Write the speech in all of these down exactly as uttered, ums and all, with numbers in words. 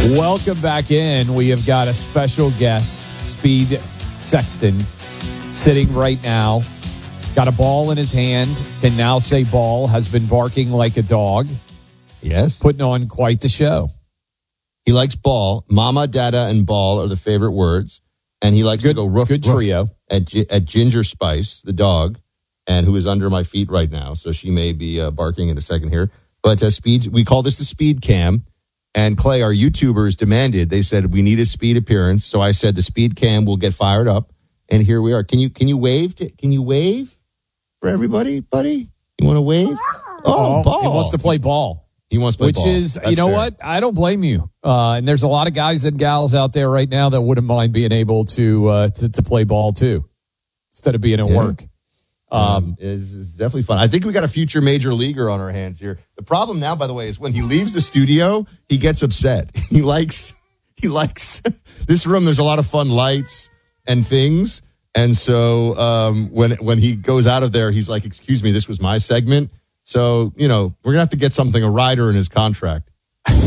Welcome back in. We have got a special guest, Speed Sexton, sitting right now. Got a ball in his hand. Can now say ball. Has been barking like a dog. Yes. Putting on quite the show. He likes ball. Mama, dada, and ball are the favorite words. And he likes good, to go roof, good roof trio. At, at Ginger Spice, the dog, and who is under my feet right now. So she may be uh, barking in a second here. But uh, speed, we call this the speed cam. And Clay, our YouTubers demanded, they said, we need a speed appearance. So I said the speed cam will get fired up. And here we are. Can you can you wave? To, can you wave for everybody, buddy? You want to wave? Oh, oh, ball. He wants to play ball. He wants to play Which ball. is, That's you know fair. what? I don't blame you. Uh, and there's a lot of guys and gals out there right now that wouldn't mind being able to uh, to, to play ball too, instead of being at Yeah. work. Um, is is definitely fun. I think we got a future major leaguer on our hands here. The problem now, by the way, is when he leaves the studio, he gets upset. He likes he likes this room. There's a lot of fun lights and things, and so um, when when he goes out of there, he's like, "Excuse me, this was my segment." So you know, we're gonna have to get something a rider in his contract. All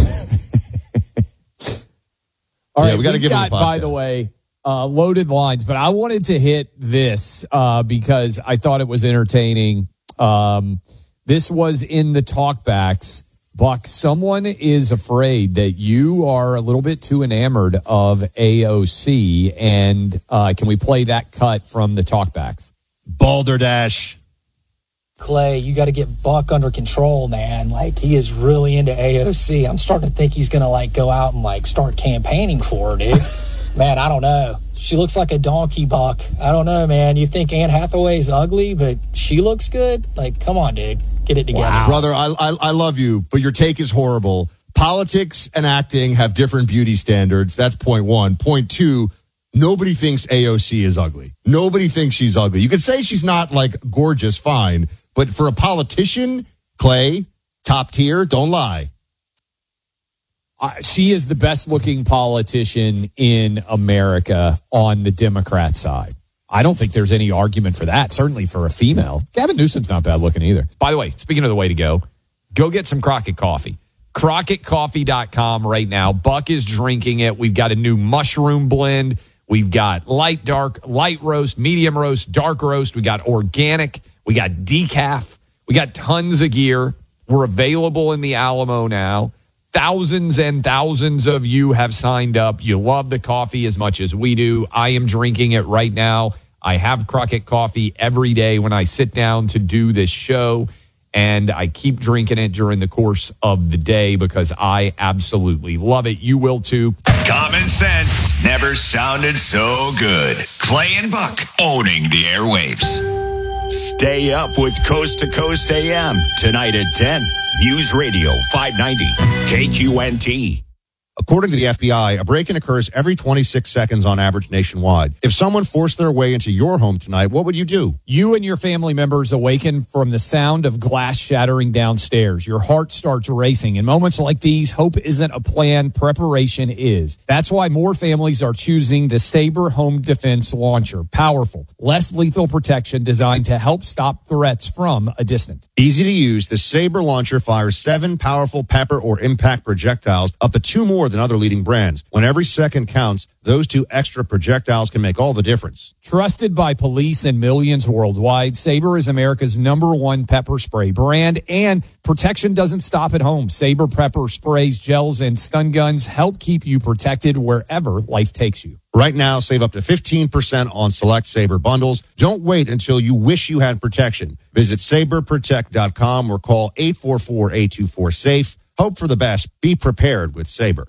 right, yeah, we got to give got, him a podcast. by the way, uh, loaded lines, but I wanted to hit this uh, because I thought it was entertaining. Um, this was in the talkbacks. Buck, someone is afraid that you are a little bit too enamored of A O C, and uh, can we play that cut from the talkbacks? Balderdash. Clay, you got to get Buck under control, man. Like, he is really into A O C. I'm starting to think he's going to, like, go out and, like, start campaigning for her, dude. Man, I don't know. She looks like a donkey, Buck. I don't know, man. You think Anne Hathaway's ugly, but she looks good? Like, come on, dude. Get it together. Wow. Brother, I, I I love you, but your take is horrible. Politics and acting have different beauty standards. That's point one. Point two, nobody thinks A O C is ugly. Nobody thinks she's ugly. You could say she's not, like, gorgeous, fine. But for a politician, Clay, top tier, don't lie. Uh, she is the best looking politician in America on the Democrat side. I don't think there's any argument for that, certainly for a female. Gavin Newsom's not bad looking either. By the way, speaking of the way to go, go get some Crockett coffee. Crockett Coffee dot com right now. Buck is drinking it. We've got a new mushroom blend. We've got light, dark, light roast, medium roast, dark roast. We got organic. We got decaf. We got tons of gear. We're available in the Alamo now. Thousands and thousands of you have signed up. You love the coffee as much as we do. I am drinking it right now. I have Crockett coffee every day when I sit down to do this show, and I keep drinking it during the course of the day because I absolutely love it. You will too. Common sense never sounded so good. Clay and Buck owning the airwaves. Stay up with Coast to Coast A M tonight at ten. News Radio five ninety K Q N T. According to the F B I, a break-in occurs every twenty-six seconds on average nationwide. If someone forced their way into your home tonight, what would you do? You and your family members awaken from the sound of glass shattering downstairs. Your heart starts racing. In moments like these, hope isn't a plan, preparation is. That's why more families are choosing the Sabre Home Defense Launcher. Powerful, less lethal protection designed to help stop threats from a distance. Easy to use, the Sabre launcher fires seven powerful pepper or impact projectiles, up to two more than other leading brands. When every second counts, those two extra projectiles can make all the difference. Trusted by police and millions worldwide, Sabre is America's number one pepper spray brand, and protection doesn't stop at home. Sabre pepper sprays, gels, and stun guns help keep you protected wherever life takes you. Right now, save up to fifteen percent on select Sabre bundles. Don't wait until you wish you had protection. Visit sabre protect dot com or call eight four four, eight two four, SAFE. Hope for the best. Be prepared with Sabre.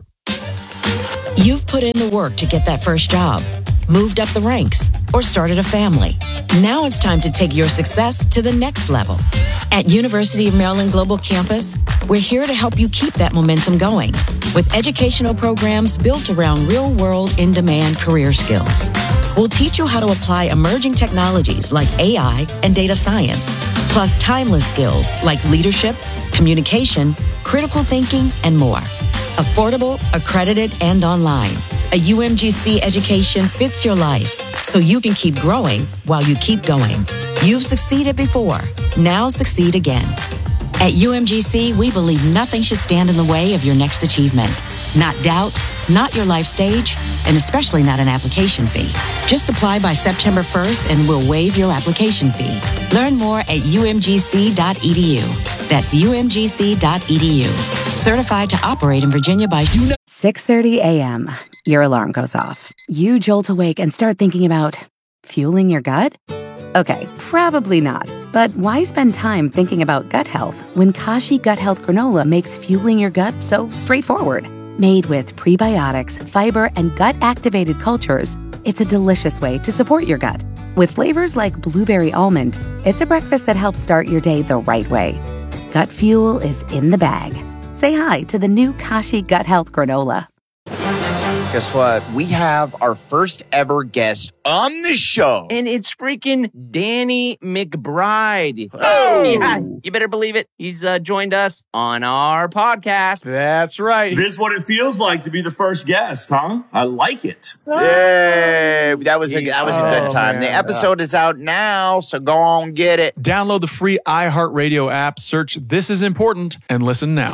You've put in the work to get that first job, moved up the ranks, or started a family. Now it's time to take your success to the next level. At University of Maryland Global Campus, we're here to help you keep that momentum going with educational programs built around real-world, in-demand career skills. We'll teach you how to apply emerging technologies like A I and data science, plus timeless skills like leadership, communication, critical thinking, and more. Affordable, accredited, and online. A U M G C education fits your life so you can keep growing while you keep going. You've succeeded before. Now succeed again. At U M G C, we believe nothing should stand in the way of your next achievement. Not doubt, not your life stage, and especially not an application fee. Just apply by September first and we'll waive your application fee. Learn more at u m g c dot e d u. That's u m g c dot e d u. Certified to operate in Virginia by... six thirty a.m. Your alarm goes off. You jolt awake and start thinking about fueling your gut? Okay, probably not. But why spend time thinking about gut health when Kashi Gut Health Granola makes fueling your gut so straightforward? Made with prebiotics, fiber, and gut-activated cultures, it's a delicious way to support your gut. With flavors like blueberry almond, it's a breakfast that helps start your day the right way. Gut fuel is in the bag. Say hi to the new Kashi Gut Health Granola. Guess what? We have our first ever guest on the show. And it's freaking Danny McBride. Oh! Yeah, you better believe it. He's uh, joined us on our podcast. That's right. This is what it feels like to be the first guest, huh? I like it. Yay! That was a, that was a good Oh, time. man. The episode is out now, so go on get it. Download the free iHeartRadio app, search This Is Important, and listen now.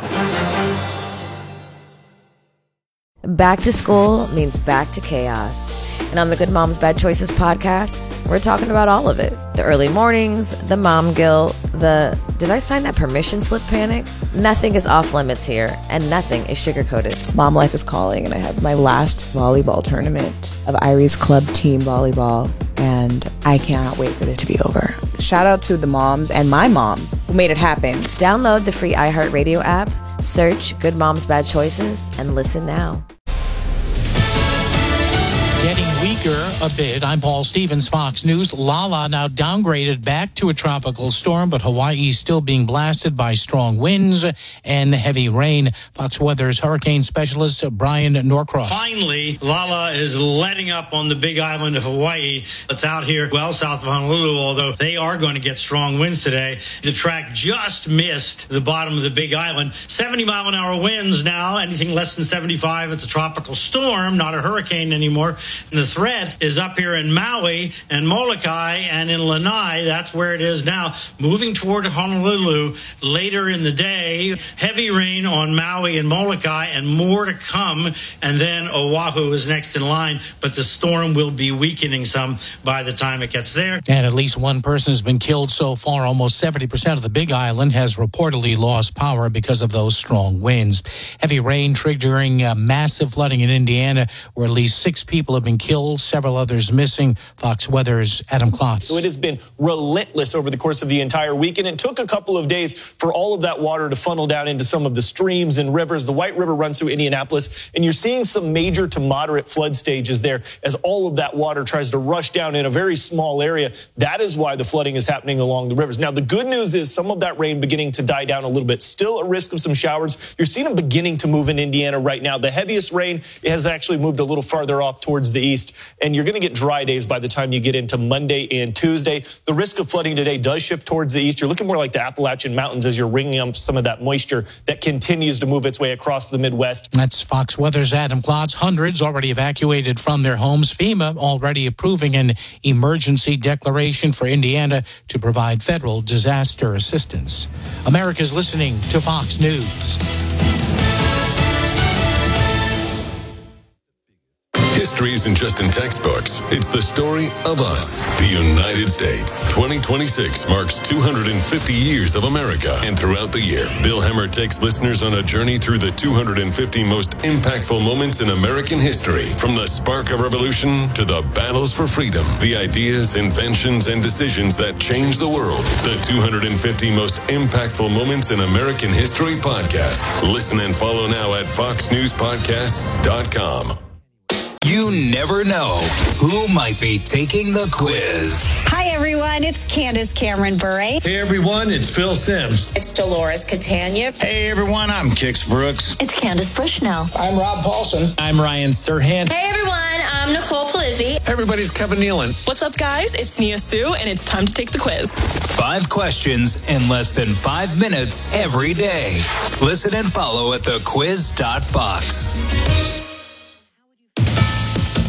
Back to school means back to chaos. And on the Good Moms Bad Choices podcast, we're talking about all of it. The early mornings, the mom guilt, the did I sign that permission slip panic? Nothing is off limits here, and nothing is sugar-coated. Mom life is calling, and I have my last volleyball tournament of Irie's Club Team Volleyball, and I cannot wait for it to be over. Shout out to the moms and my mom who made it happen. Download the free iHeartRadio app, search Good Moms Bad Choices, and listen now. Getting weaker a bit. I'm Paul Stevens, Fox News. Lala now downgraded back to a tropical storm, but Hawaii is still being blasted by strong winds and heavy rain. Fox Weather's hurricane specialist Brian Norcross. Finally, Lala is letting up on the big island of Hawaii. It's out here well south of Honolulu, although they are going to get strong winds today. The track just missed the bottom of the big island. seventy mile an hour winds now. Anything less than seventy-five, it's a tropical storm, not a hurricane anymore. And the threat is up here in Maui and Molokai and in Lanai. That's where it is now. Moving toward Honolulu later in the day. Heavy rain on Maui and Molokai and more to come. And then Oahu is next in line. But the storm will be weakening some by the time it gets there. And at least one person has been killed so far. Almost seventy percent of the Big Island has reportedly lost power because of those strong winds. Heavy rain triggering uh, massive flooding in Indiana, where at least six people have been killed, several others missing. Fox Weather's Adam Klotz. So it has been relentless over the course of the entire week, and it took a couple of days for all of that water to funnel down into some of the streams and rivers. The White River runs through Indianapolis, and you're seeing some major to moderate flood stages there as all of that water tries to rush down in a very small area. That is why the flooding is happening along the rivers. Now, the good news is some of that rain beginning to die down a little bit. Still a risk of some showers. You're seeing them beginning to move in Indiana right now. The heaviest rain has actually moved a little farther off towards the east, and you're going to get dry days by the time you get into Monday and Tuesday. The risk of flooding today does shift towards the east. You're looking more like the Appalachian Mountains as you're wringing up some of that moisture that continues to move its way across the Midwest. That's Fox Weather's Adam Klotz. Hundreds already evacuated from their homes. FEMA already approving an emergency declaration for Indiana to provide federal disaster assistance. America's listening to Fox News. History isn't just in textbooks. It's the story of us, the United States. twenty twenty-six marks two hundred fifty years of America. And throughout the year, Bill Hemmer takes listeners on a journey through the two hundred fifty most impactful moments in American history. From the spark of revolution to the battles for freedom, the ideas, inventions, and decisions that changed the world. The two hundred fifty most impactful moments in American history podcast. Listen and follow now at fox news podcasts dot com. You never know who might be taking the quiz. Hi, everyone. It's Candace Cameron Bure. Hey, everyone. It's Phil Sims. It's Dolores Catania. Hey, everyone. I'm Kix Brooks. It's Candace Bushnell. I'm Rob Paulson. I'm Ryan Serhant. Hey, everyone. I'm Nicole Palizzi. Everybody's Kevin Nealon. What's up, guys? It's Nia Sue, and it's time to take the quiz. Five questions in less than five minutes every day. Listen and follow at the quiz dot fox.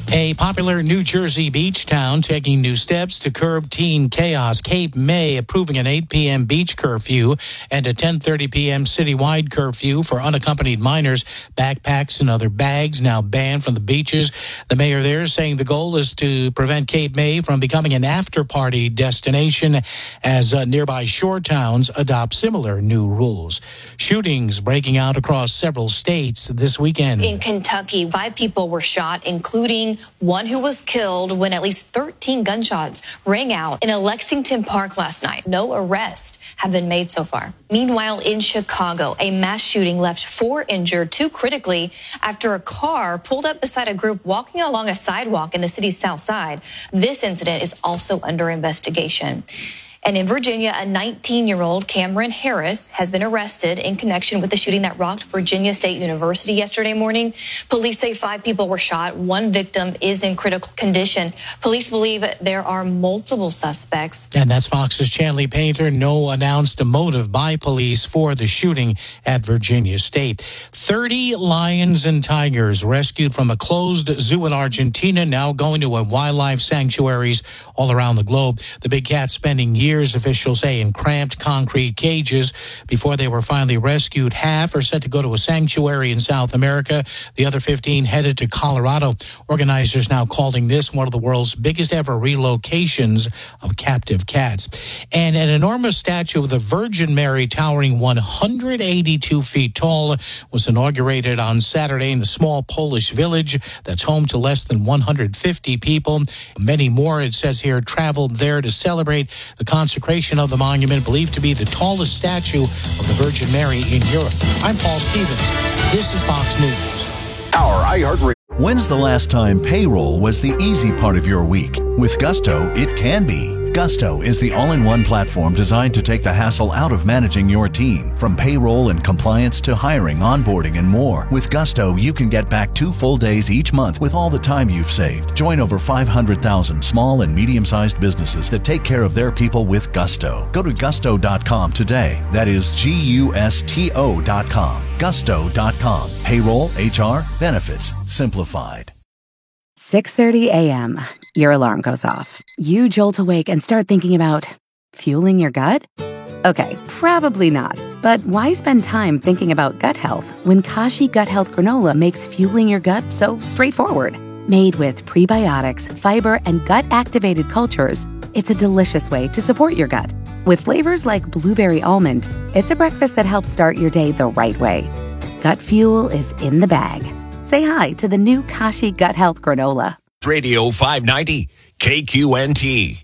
A popular New Jersey beach town taking new steps to curb teen chaos. Cape May approving an eight p.m. beach curfew and a ten thirty p.m. citywide curfew for unaccompanied minors. Backpacks and other bags now banned from the beaches. The mayor there saying the goal is to prevent Cape May from becoming an after-party destination as uh, nearby shore towns adopt similar new rules. Shootings breaking out across several states this weekend. In Kentucky, five people were shot, including one who was killed when at least thirteen gunshots rang out in a Lexington Park last night. No arrests have been made so far. Meanwhile, in Chicago, a mass shooting left four injured, two critically, after a car pulled up beside a group walking along a sidewalk in the city's south side. This incident is also under investigation. And in Virginia, a nineteen-year-old Cameron Harris has been arrested in connection with the shooting that rocked Virginia State University yesterday morning. Police say five people were shot. One victim is in critical condition. Police believe there are multiple suspects. And that's Fox's Chanley Painter. No announced motive by police for the shooting at Virginia State. thirty lions and tigers rescued from a closed zoo in Argentina, now going to a wildlife sanctuaries all around the globe. The big cats spending years Years, officials say, in cramped concrete cages before they were finally rescued. Half are set to go to a sanctuary in South America. The other fifteen headed to Colorado. Organizers now calling this one of the world's biggest ever relocations of captive cats. And an enormous statue of the Virgin Mary, towering one hundred eighty-two feet tall, was inaugurated on Saturday in the small Polish village that's home to less than one hundred fifty people. Many more, it says here, traveled there to celebrate the consecration of the monument, believed to be the tallest statue of the Virgin Mary in Europe. I'm Paul Stevens. This is Fox News. Our iHeartRadio. When's the last time payroll was the easy part of your week? With Gusto, it can be. Gusto is the all-in-one platform designed to take the hassle out of managing your team. From payroll and compliance to hiring, onboarding, and more. With Gusto, you can get back two full days each month with all the time you've saved. Join over five hundred thousand small and medium-sized businesses that take care of their people with Gusto. Go to gusto dot com today. That is G U S T O dot com. gusto dot com. Payroll, H R, benefits, simplified. six thirty a.m. Your alarm goes off. You jolt awake and start thinking about fueling your gut? Okay, probably not. But why spend time thinking about gut health when Kashi Gut Health Granola makes fueling your gut so straightforward? Made with prebiotics, fiber, and gut-activated cultures, it's a delicious way to support your gut. With flavors like blueberry almond, it's a breakfast that helps start your day the right way. Gut fuel is in the bag. Say hi to the new Kashi Gut Health Granola. Radio five ninety, K Q N T.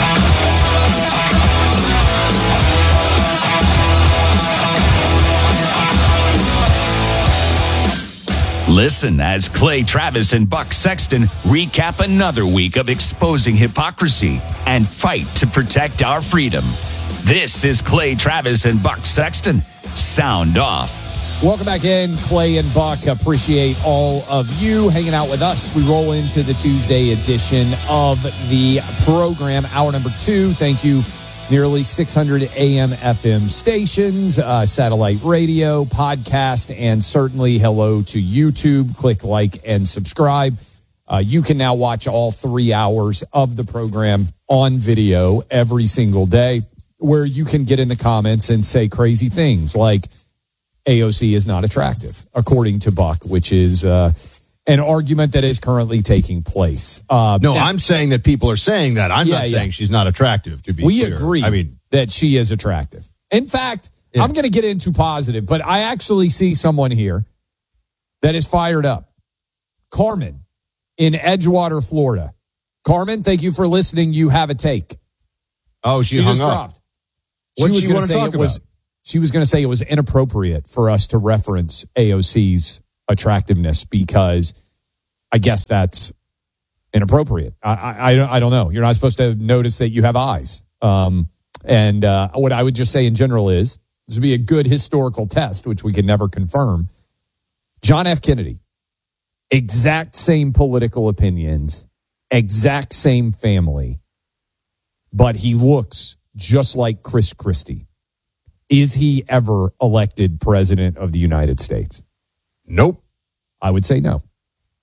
Listen as Clay Travis and Buck Sexton recap another week of exposing hypocrisy and fight to protect our freedom. This is Clay Travis and Buck Sexton. Sound off. Welcome back in, Clay and Buck. Appreciate all of you hanging out with us. We roll into the Tuesday edition of the program, hour number two. Thank you. Nearly six hundred A M F M stations, uh, satellite radio, podcast, and certainly hello to YouTube. Click like and subscribe. Uh, you can now watch all three hours of the program on video every single day, where you can get in the comments and say crazy things like A O C is not attractive, according to Buck, which is uh, an argument that is currently taking place. Uh, no, now, I'm saying that people are saying that. I'm yeah, not yeah. saying she's not attractive, to be we clear. agree I mean, that she is attractive. In fact, yeah. I'm going to get into positive, but I actually see someone here that is fired up. Carmen in Edgewater, Florida. Carmen, thank you for listening. You have a take. Oh, she, she hung just up. dropped. What she was she going want to to say talk it about? was. She was going to say it was inappropriate for us to reference A O C's attractiveness because I guess that's inappropriate. I, I, I, don't, I don't know. You're not supposed to notice that you have eyes. Um, and uh, what I would just say in general is this would be a good historical test, which we can never confirm. John F. Kennedy, exact same political opinions, exact same family, but he looks just like Chris Christie. Is he ever elected president of the United States? Nope. I would say no.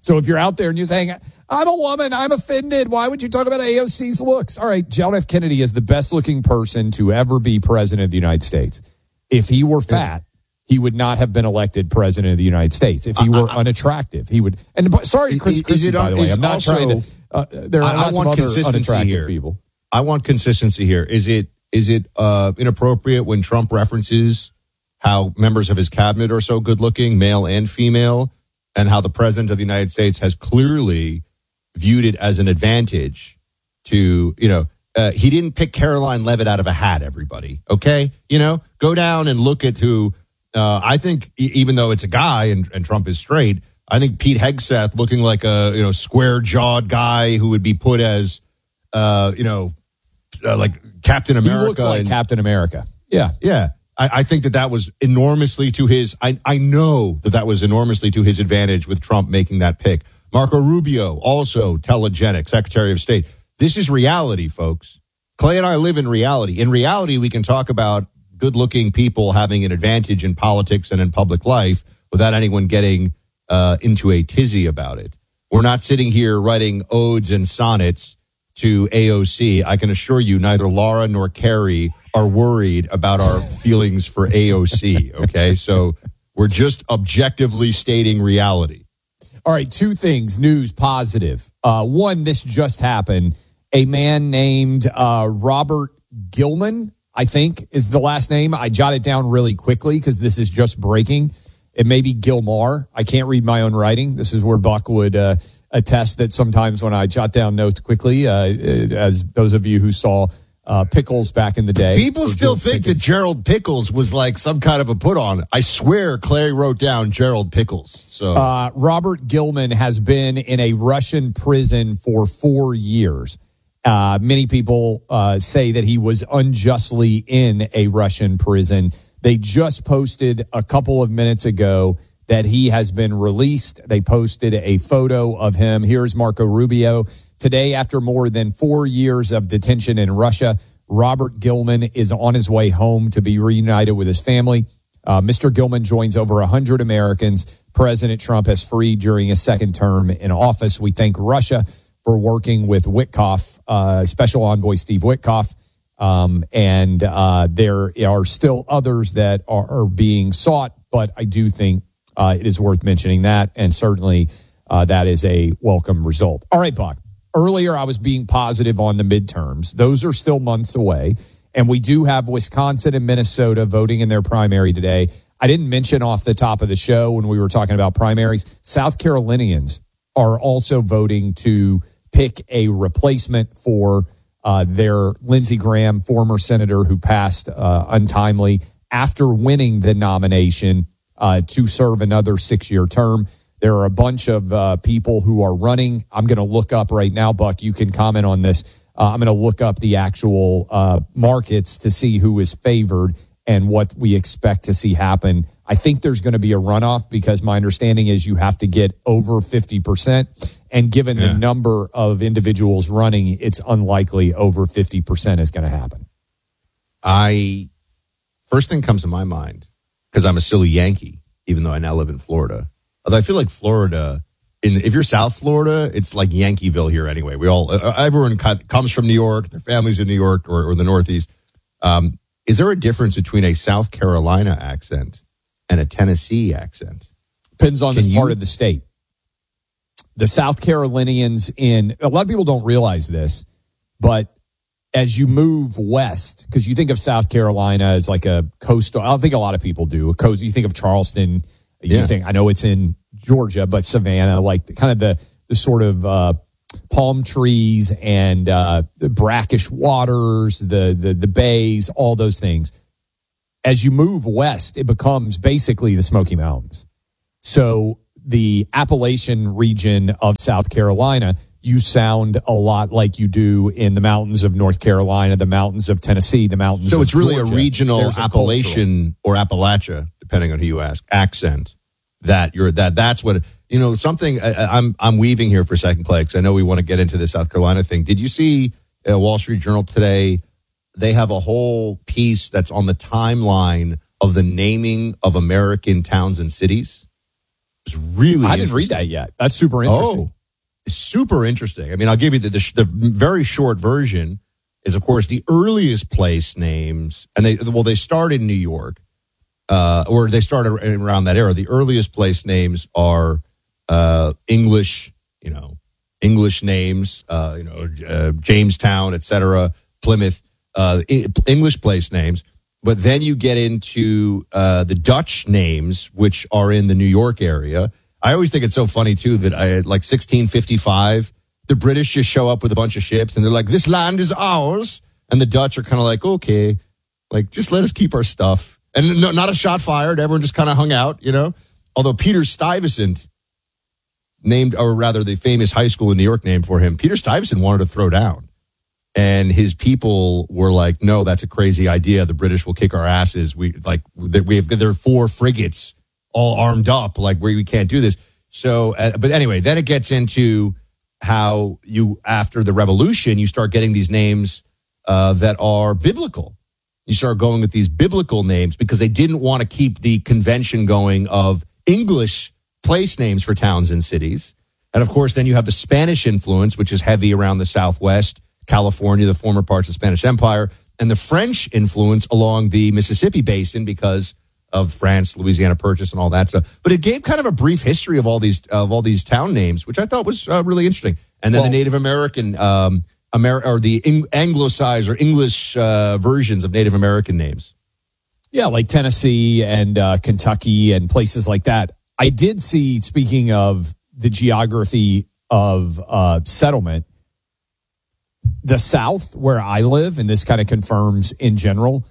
So if you're out there and you're saying, I'm a woman, I'm offended, why would you talk about A O C's looks? All right, John F. Kennedy is the best looking person to ever be president of the United States. If he were fat, he would not have been elected president of the United States. If he were uh, unattractive, he would. And sorry, Chris is, Christie, is by the way, I'm not also, trying to. Uh, there are I, lots I want of other consistency unattractive here. people. I want consistency here. Is it is it uh, inappropriate when Trump references how members of his cabinet are so good looking, male and female, and how the president of the United States has clearly viewed it as an advantage to, you know, uh, he didn't pick Caroline Leavitt out of a hat, everybody. Okay. You know, go down and look at who, uh, I think e- even though it's a guy and, and Trump is straight, I think Pete Hegseth looking like a, you know, square jawed guy who would be put as, uh, you know, uh, like Captain America. He looks like and, Captain America. Yeah. Yeah. I, I think that that was enormously to his, I, I know that that was enormously to his advantage with Trump making that pick. Marco Rubio, also telegenic, Secretary of State. This is reality, folks. Clay and I live in reality. In reality, we can talk about good-looking people having an advantage in politics and in public life without anyone getting uh, into a tizzy about it. We're not sitting here writing odes and sonnets to A O C. I can assure you neither Laura nor Carrie are worried about our feelings for A O C, okay? So we're just objectively stating reality. All right, two things, news, positive. Uh, one, this just happened. A man named uh, Robert Gilman, I think, is the last name. I jotted down really quickly because this is just breaking. It may be Gilmar. I can't read my own writing. This is where Buck would uh, attest that sometimes when I jot down notes quickly, uh, as those of you who saw uh, Pickles back in the day. People still think Pickens. that Gerald Pickles was like some kind of a put on. I swear Clay wrote down Gerald Pickles. So uh, Robert Gilman has been in a Russian prison for four years. Uh, many people uh, say that he was unjustly in a Russian prison. They just posted a couple of minutes ago that he has been released. They posted a photo of him. Here's Marco Rubio. Today, after more than four years of detention in Russia, Robert Gilman is on his way home to be reunited with his family. Uh, Mister Gilman joins over one hundred Americans President Trump has freed during his second term in office. We thank Russia for working with Witkoff, uh, Special Envoy Steve Witkoff. Um, and uh, there are still others that are, are being sought, but I do think uh, it is worth mentioning that, and certainly uh, that is a welcome result. All right, Buck. Earlier, I was being positive on the midterms. Those are still months away, and we do have Wisconsin and Minnesota voting in their primary today. I didn't mention off the top of the show when we were talking about primaries, South Carolinians are also voting to pick a replacement for uh, their Lindsey Graham, former senator who passed uh, untimely after winning the nomination uh, to serve another six-year term. There are a bunch of uh, people who are running. I'm going to look up right now, Buck. You can comment on this. Uh, I'm going to look up the actual uh, markets to see who is favored and what we expect to see happen. I think there's going to be a runoff because my understanding is you have to get over fifty percent. And given yeah. the number of individuals running, it's unlikely over fifty percent is going to happen. I, first thing comes to my mind, because I'm a silly Yankee, even though I now live in Florida. Although I feel like Florida, in if you're South Florida, it's like Yankeeville here anyway. We all, everyone comes from New York, their families in New York or, or the Northeast. Um, is there a difference between a South Carolina accent and a Tennessee accent? Depends on Can this you, part of the state. The South Carolinians in, a lot of people don't realize this, but as you move west, because you think of South Carolina as like a coastal, I don't think a lot of people do. A coast, you think of Charleston. You yeah. think, I know it's in Georgia, but Savannah, like kind of the, the sort of uh, palm trees and uh, the brackish waters, the, the the bays, all those things. As you move west, it becomes basically the Smoky Mountains. So the Appalachian region of South Carolina, you sound a lot like you do in the mountains of North Carolina, the mountains of Tennessee, the mountains so of it's really Georgia. a regional There's Appalachian a or Appalachia, depending on who you ask, accent. That you're that that's what you know. Something I, I'm I'm weaving here for a second, Clay, because I know we want to get into the South Carolina thing. Did you see uh, Wall Street Journal today? They have a whole piece that's on the timeline of the naming of American towns and cities. It's really I didn't read that yet. That's super interesting. Oh, super interesting. I mean, I'll give you the, the the very short version is, of course, the earliest place names, and they well they started in New York, uh, or they started around that era. The earliest place names are uh, English, you know, English names, uh, you know, uh, Jamestown, et cetera, Plymouth, uh, English place names. But then you get into uh, the Dutch names, which are in the New York area. I always think it's so funny, too, that I, like sixteen fifty-five, the British just show up with a bunch of ships and they're like, this land is ours. And the Dutch are kind of like, okay, like, just let us keep our stuff. And no, not a shot fired. Everyone just kind of hung out, you know. Although Peter Stuyvesant named, or rather the famous high school in New York named for him, Peter Stuyvesant wanted to throw down. And his people were like, no, that's a crazy idea. The British will kick our asses. We like we have there are four frigates all armed up. Like we, we can't do this. So, uh, but anyway, then it gets into how you, after the revolution, you start getting these names uh, that are biblical. You start going with these biblical names because they didn't want to keep the convention going of English place names for towns and cities. And of course, then you have the Spanish influence, which is heavy around the Southwest, California, the former parts of the Spanish Empire, and the French influence along the Mississippi Basin because of France, Louisiana Purchase, and all that stuff. But it gave kind of a brief history of all these of all these town names, which I thought was uh, really interesting. And then well, the Native American, um, Amer- or the Eng- Anglicized or English uh, versions of Native American names. Yeah, like Tennessee and uh, Kentucky and places like that. I did see, speaking of the geography of uh, settlement, the South, where I live, and this kind of confirms in general,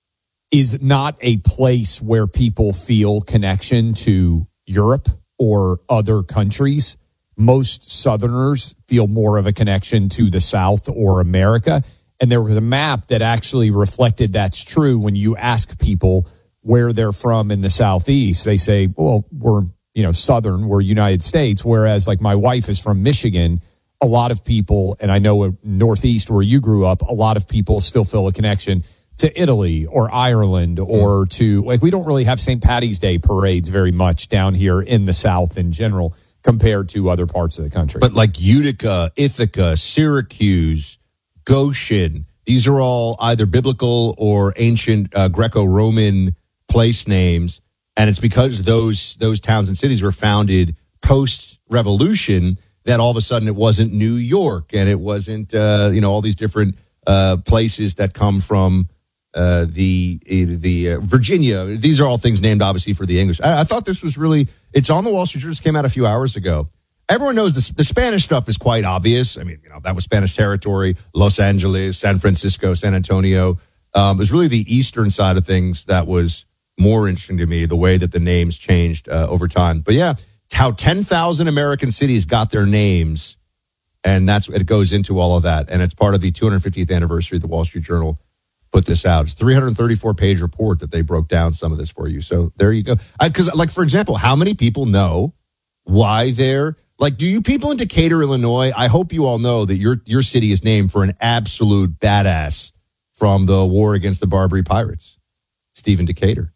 is not a place where people feel connection to Europe or other countries. Most Southerners feel more of a connection to the South or America. And there was a map that actually reflected that's true when you ask people where they're from in the Southeast. They say, well, we're, you know, Southern, we're United States. Whereas like my wife is from Michigan. A lot of people, and I know Northeast where you grew up, a lot of people still feel a connection to Italy or Ireland or to, like, we don't really have Saint Patty's Day parades very much down here in the South in general compared to other parts of the country. But like Utica, Ithaca, Syracuse, Goshen, these are all either biblical or ancient uh, Greco-Roman place names. And it's because those those towns and cities were founded post-revolution that all of a sudden it wasn't New York and it wasn't, uh, you know, all these different uh, places that come from uh, the the uh, Virginia. These are all things named, obviously, for the English. I, I thought this was really, it's on the Wall Street Journal. Just came out a few hours ago. Everyone knows this, the Spanish stuff is quite obvious. I mean, you know, that was Spanish territory, Los Angeles, San Francisco, San Antonio. Um, it was really the eastern side of things that was more interesting to me, the way that the names changed uh, over time. But yeah, how ten thousand American cities got their names, and that's it goes into all of that. And it's part of the two hundred fiftieth anniversary of the Wall Street Journal put this out. It's a three hundred thirty-four page report that they broke down some of this for you. So there you go. Because, like, for example, how many people know why they're, like, do you people in Decatur, Illinois, I hope you all know that your your city is named for an absolute badass from the war against the Barbary Pirates, Stephen Decatur.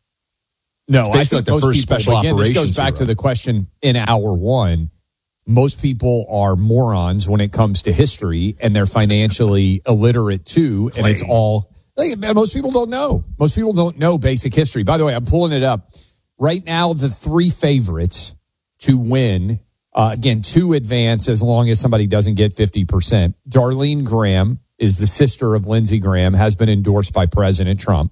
No, I think like the most first people, special again, this operations goes back hero. to the question in hour one. Most people are morons when it comes to history, and they're financially illiterate too. And it's all, like, most people don't know. Most people don't know basic history. By the way, I'm pulling it up right now. The three favorites to win, uh, again, to advance as long as somebody doesn't get fifty percent. Darlene Graham is the sister of Lindsey Graham, has been endorsed by President Trump.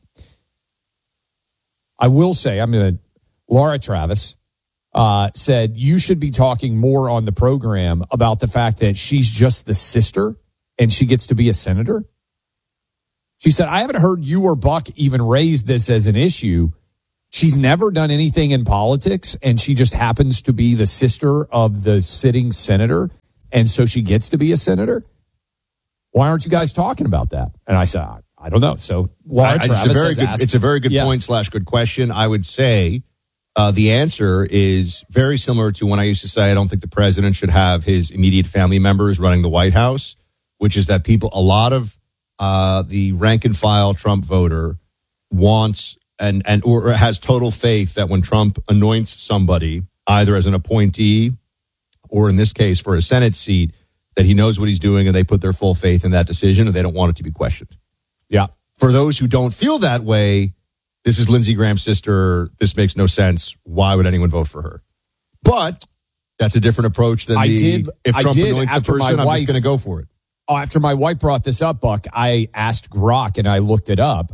I will say, I'm going to, Laura Travis uh, said, you should be talking more on the program about the fact that she's just the sister and she gets to be a senator. She said, I haven't heard you or Buck even raise this as an issue. She's never done anything in politics, and she just happens to be the sister of the sitting senator, and so she gets to be a senator. Why aren't you guys talking about that? And I said, I, I don't know. So Laura I, Travis it's a very has good, asked, it's a very good yeah. point slash good question. I would say uh, the answer is very similar to when I used to say I don't think the president should have his immediate family members running the White House, which is that people, a lot of uh, the rank and file Trump voter wants and and or has total faith that when Trump anoints somebody either as an appointee or in this case for a Senate seat, that he knows what he's doing and they put their full faith in that decision and they don't want it to be questioned. Yeah. For those who don't feel that way, this is Lindsey Graham's sister. This makes no sense. Why would anyone vote for her? But that's a different approach than I the, did, if I Trump did anoints the after my person, I'm wife, just going to go for it. Oh, after my wife brought this up, Buck, I asked Grok and I looked it up.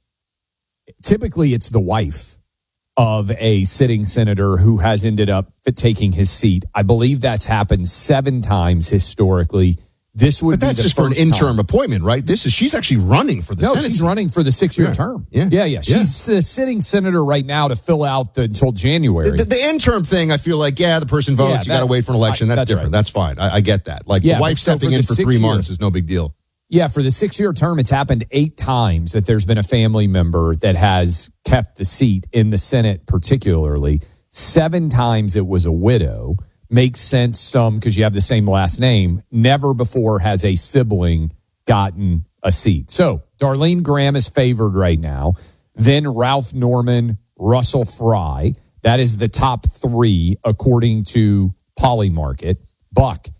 Typically, it's the wife of a sitting senator who has ended up taking his seat. I believe that's happened seven times historically. This would But that's be the just for an first interim time. appointment, right? This is she's actually running for the No, Senate she's seat. running for the six-year Yeah. term. Yeah. yeah, yeah. Yeah. She's the sitting senator right now to fill out the until January. The, the interim thing, I feel like, yeah, the person votes. Yeah, you got to that- wait for an election. I- That's, that's different. right. That's fine. I, I get that. Like, Yeah, the wife but so stepping for in the for six three year- months is no big deal. Yeah, for the six-year term, it's happened eight times that there's been a family member that has kept the seat in the Senate, particularly. Seven times it was a widow. Makes sense some because you have the same last name. Never before has a sibling gotten a seat. So Darlene Graham is favored right now. Then Ralph Norman, Russell Fry. That is the top three according to Polymarket. Buck,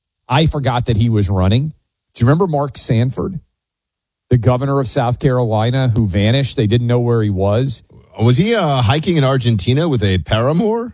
I forgot that he was running. Do you remember Mark Sanford, the governor of South Carolina who vanished? They didn't know where he was. Was he uh, hiking in Argentina with a paramour?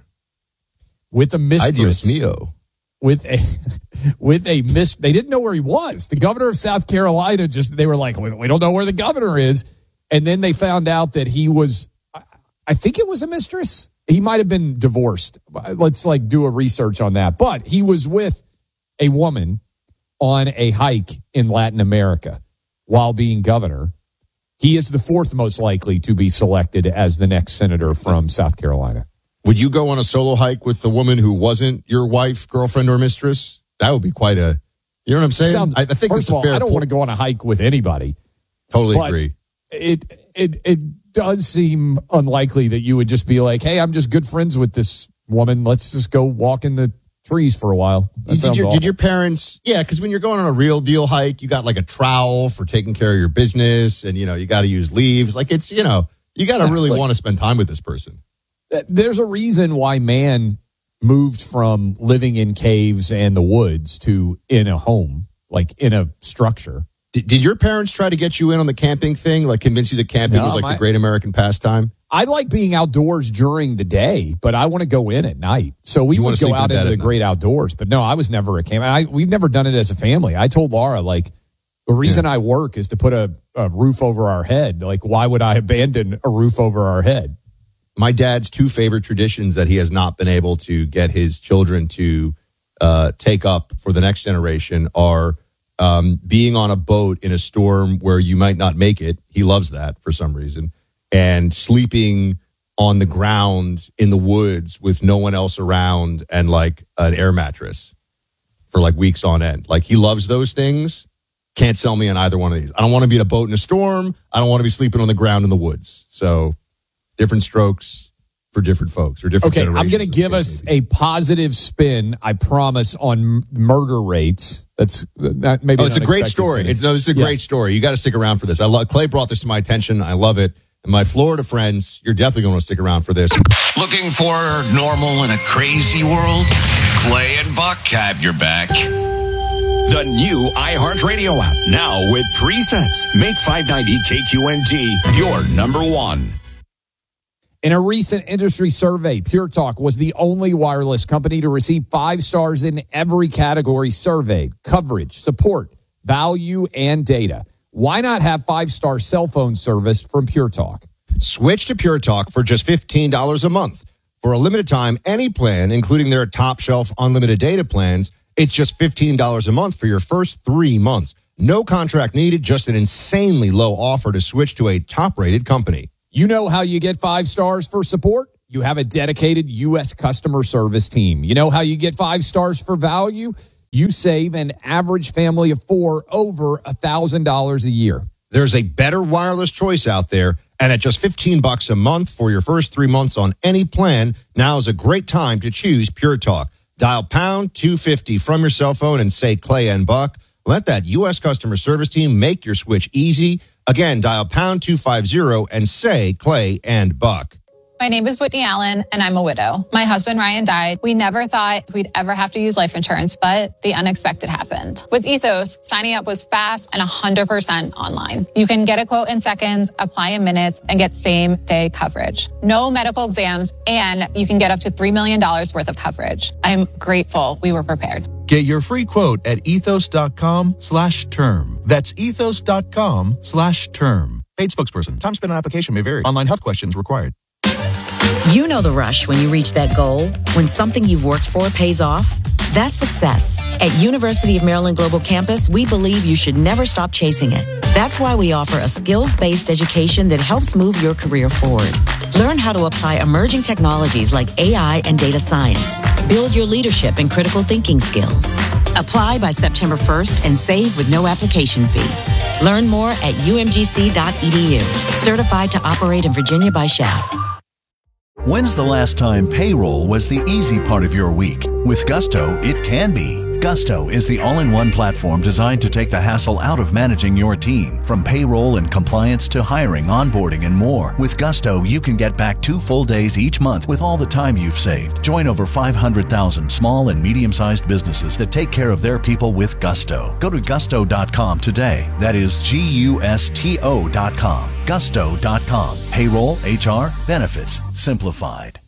With a mistress. Ay, Dios mío. With a, with a miss. They didn't know where he was. The governor of South Carolina just, they were like, we, we don't know where the governor is. And then they found out that he was, I, I think it was a mistress. He might have been divorced. Let's like do a research on that. But he was with a woman on a hike in Latin America while being governor. He is the fourth most likely to be selected as the next senator from South Carolina. Would you go on a solo hike with the woman who wasn't your wife, girlfriend, or mistress? That would be quite a, you know what I'm saying? Sounds, I, I think first it's of a all, fair I don't point. want to go on a hike with anybody. Totally but agree. It it it does seem unlikely that you would just be like, hey, I'm just good friends with this woman. Let's just go walk in the trees for a while. That Did sounds your, awful. did your parents, yeah, because when you're going on a real deal hike, you got like a trowel for taking care of your business and, you know, you got to use leaves. Like it's, you know, you got to Yeah, really like- want to spend time with this person. There's a reason why man moved from living in caves and the woods to in a home, like in a structure. Did, did your parents try to get you in on the camping thing? Like convince you that camping No, was like my- the great American pastime? I like being outdoors during the day, but I want to go in at night. So we You wanna would go sleep in out bed into at the great outdoors. But no, I was never a camp. I, we've never done it as a family. I told Laura, like, the reason I work is to put a, a roof over our head. Like, why would I abandon a roof over our head? My dad's two favorite traditions that he has not been able to get his children to uh, take up for the next generation are um, being on a boat in a storm where you might not make it. He loves that for some reason. And sleeping on the ground in the woods with no one else around and like an air mattress for like weeks on end. Like he loves those things. Can't sell me on either one of these. I don't want to be in a boat in a storm. I don't want to be sleeping on the ground in the woods. So different strokes for different folks or different Okay, I'm generations. going to give us a positive spin, I promise, on m- murder rates. That's that maybe. Oh, an it's a great unexpected story. sentence. It's no, this is a Yes. great story. You got to stick around for this. I love Clay brought this to my attention. I love it. And my Florida friends, you're definitely going to stick around for this. Looking for normal in a crazy world? Clay and Buck have your back. The new iHeartRadio app, now with presets. Make five ninety K Q N T your number one. In a recent industry survey, Pure Talk was the only wireless company to receive five stars in every category surveyed: coverage, support, value, and data. Why not have five-star cell phone service from Pure Talk? Switch to Pure Talk for just fifteen dollars a month. For a limited time, any plan, including their top shelf unlimited data plans, it's just fifteen dollars a month for your first three months. No contract needed, just an insanely low offer to switch to a top-rated company. You know how you get five stars for support? You have a dedicated U S customer service team. You know how you get five stars for value? You save an average family of four over one thousand dollars a year. There's a better wireless choice out there, and at just fifteen bucks a month for your first three months on any plan, now is a great time to choose Pure Talk. Dial pound two fifty from your cell phone and say Clay and Buck. Let that U S customer service team make your switch easy. Again, dial pound two fifty and say Clay and Buck. My name is Whitney Allen, and I'm a widow. My husband, Ryan, died. We never thought we'd ever have to use life insurance, but the unexpected happened. With Ethos, signing up was fast and one hundred percent online. You can get a quote in seconds, apply in minutes, and get same-day coverage. No medical exams, and you can get up to three million dollars worth of coverage. I'm grateful we were prepared. Get your free quote at ethos.com slash term. That's ethos.com slash term. Paid spokesperson. Time spent on application may vary. Online health questions required. You know the rush when you reach that goal, when something you've worked for pays off. That's success. At University of Maryland Global Campus, we believe you should never stop chasing it. That's why we offer a skills-based education that helps move your career forward. Learn how to apply emerging technologies like A I and data science. Build your leadership and critical thinking skills. Apply by September first and save with no application fee. Learn more at u m g c dot e d u. Certified to operate in Virginia by S H A F. When's the last time payroll was the easy part of your week? With Gusto, it can be. Gusto is the all-in-one platform designed to take the hassle out of managing your team. From payroll and compliance to hiring, onboarding, and more. With Gusto, you can get back two full days each month with all the time you've saved. Join over five hundred thousand small and medium-sized businesses that take care of their people with Gusto. Go to gusto dot com today. That is G U S T O dot com. gusto dot com. Payroll, H R, benefits, simplified.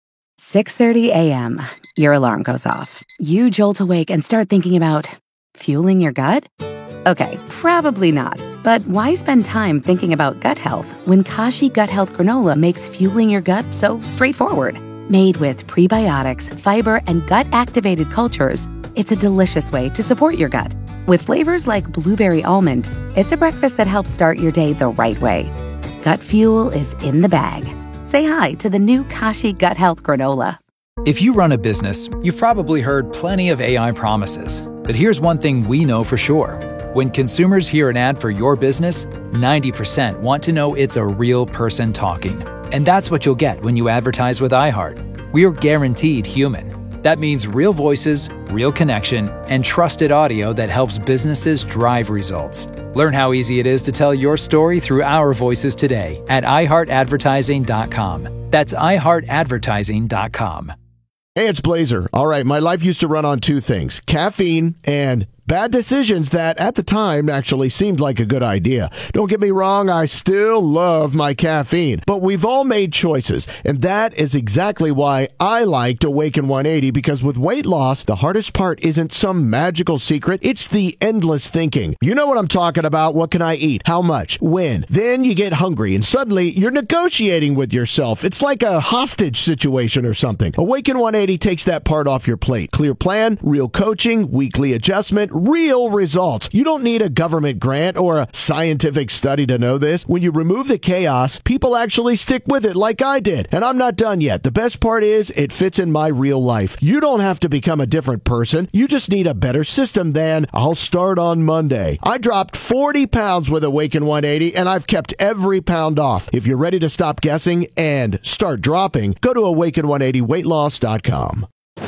six thirty a.m. Your alarm goes off. You jolt awake and start thinking about fueling your gut? Okay, probably not. But why spend time thinking about gut health when Kashi Gut Health Granola makes fueling your gut so straightforward? Made with prebiotics, fiber, and gut-activated cultures, it's a delicious way to support your gut. With flavors like blueberry almond, it's a breakfast that helps start your day the right way. Gut fuel is in the bag. Say hi to the new Kashi Gut Health Granola. If you run a business, you've probably heard plenty of A I promises. But here's one thing we know for sure. When consumers hear an ad for your business, ninety percent want to know it's a real person talking. And that's what you'll get when you advertise with iHeart. We are guaranteed human. That means real voices, real connection, and trusted audio that helps businesses drive results. Learn how easy it is to tell your story through our voices today at i heart advertising dot com. That's i heart advertising dot com. Hey, it's Blazer. All right, my life used to run on two things, caffeine and bad decisions that at the time actually seemed like a good idea. Don't get me wrong, I still love my caffeine, but we've all made choices, and that is exactly why I liked Awaken one eighty, because with weight loss, the hardest part isn't some magical secret, it's the endless thinking. You know what I'm talking about. What can I eat? How much? When? Then you get hungry, and suddenly you're negotiating with yourself. It's like a hostage situation or something. Awaken one eighty takes that part off your plate. Clear plan, real coaching, weekly adjustment, real results. You don't need a government grant or a scientific study to know this. When you remove the chaos, people actually stick with it like I did. And I'm not done yet. The best part is it fits in my real life. You don't have to become a different person. You just need a better system than I'll start on Monday. I dropped forty pounds with Awaken one eighty and I've kept every pound off. If you're ready to stop guessing and start dropping, go to awaken one eighty weight loss dot com.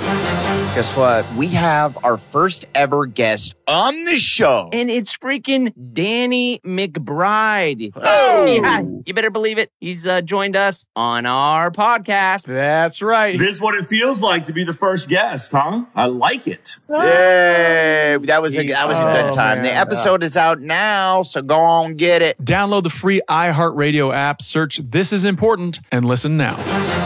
Guess what? We have our first ever guest on the show. And it's freaking Danny McBride. Oh! Yeah, you better believe it. He's uh, joined us on our podcast. That's right. This is what it feels like to be the first guest, huh? I like it. Yay! That was a, that was a good time. Oh, the man. episode is out now, so go on, get it. Download the free iHeartRadio app, search This Is Important, and listen now.